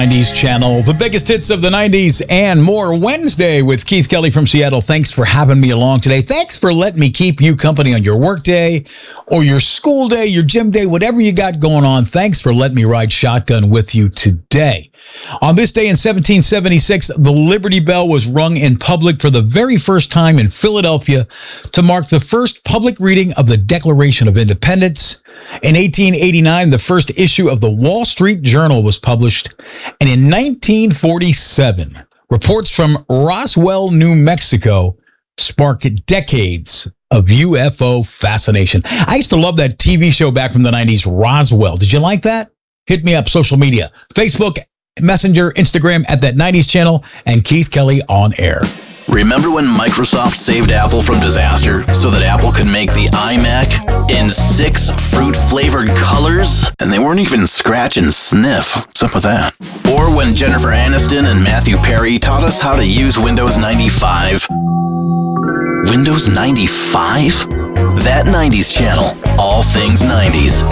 90s channel, the biggest hits of the 90s and more. Wednesday with Keith Kelly from Seattle. Thanks for having me along today. Thanks for letting me keep you company on your work day or your school day, your gym day, whatever you got going on. Thanks for letting me ride shotgun with you today. On this day in 1776, the Liberty Bell was rung in public for the very first time in Philadelphia to mark the first public reading of the Declaration of Independence. In 1889, the first issue of the Wall Street Journal was published. And in 1947, reports from Roswell, New Mexico sparked decades of UFO fascination. I used to love that TV show back from the 90s, Roswell. Did you like that? Hit me up, social media, Facebook, Messenger, Instagram at That 90s Channel, and Keith Kelly on air. Remember when Microsoft saved Apple from disaster so that Apple could make the iMac in 6 fruit-flavored colors? And they weren't even scratch and sniff. What's up with that? Or when Jennifer Aniston and Matthew Perry taught us how to use Windows 95. Windows 95? That 90s channel. All things 90s.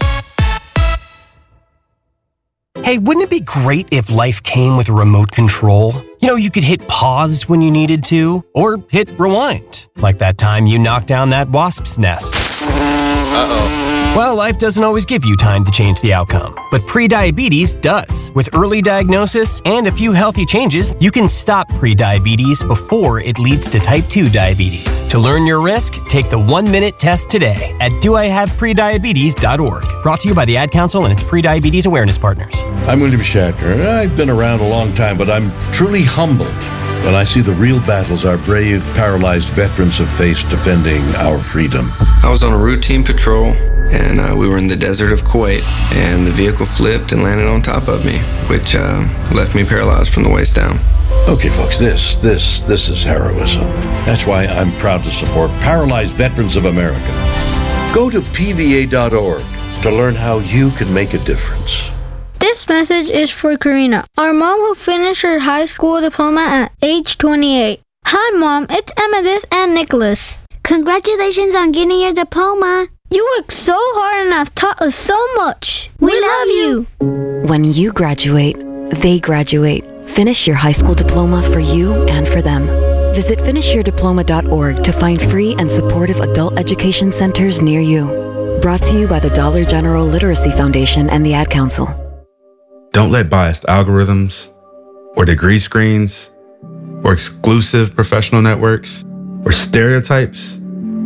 Hey, wouldn't it be great if life came with a remote control? You know, you could hit pause when you needed to, or hit rewind, like that time you knocked down that wasp's nest. Uh-oh. Well, life doesn't always give you time to change the outcome, but prediabetes does. With early diagnosis and a few healthy changes, you can stop prediabetes before it leads to type 2 diabetes. To learn your risk, take the 1-minute test today at doihaveprediabetes.org. Brought to you by the Ad Council and its prediabetes awareness partners. I'm William Shatner. I've been around a long time, but I'm truly humbled when I see the real battles our brave, paralyzed veterans have faced defending our freedom. I was on a routine patrol, and we were in the desert of Kuwait, and the vehicle flipped and landed on top of me, which left me paralyzed from the waist down. Okay, folks, this is heroism. That's why I'm proud to support Paralyzed Veterans of America. Go to PVA.org to learn how you can make a difference. This message is for Karina, our mom who finished her high school diploma at age 28. Hi, Mom. It's Emmettith and Nicholas. Congratulations on getting your diploma. You worked so hard and have taught us so much. We love you. When you graduate, they graduate. Finish your high school diploma for you and for them. Visit finishyourdiploma.org to find free and supportive adult education centers near you. Brought to you by the Dollar General Literacy Foundation and the Ad Council. Don't let biased algorithms or degree screens or exclusive professional networks or stereotypes.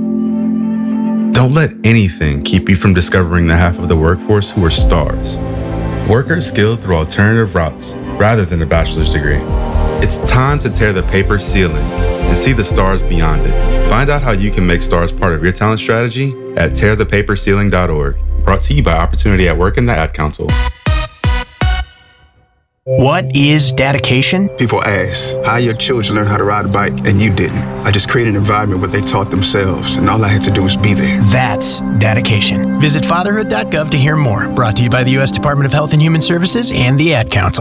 Don't let anything keep you from discovering the half of the workforce who are stars. Workers skilled through alternative routes rather than a bachelor's degree. It's time to tear the paper ceiling and see the stars beyond it. Find out how you can make stars part of your talent strategy at tearthepaperceiling.org. Brought to you by Opportunity at Work and the Ad Council. What is dedication? People ask, how your children learn how to ride a bike and you didn't? I just created an environment where they taught themselves and all I had to do was be there. That's dedication. Visit fatherhood.gov to hear more. Brought to you by the U.S. Department of Health and Human Services and the Ad Council.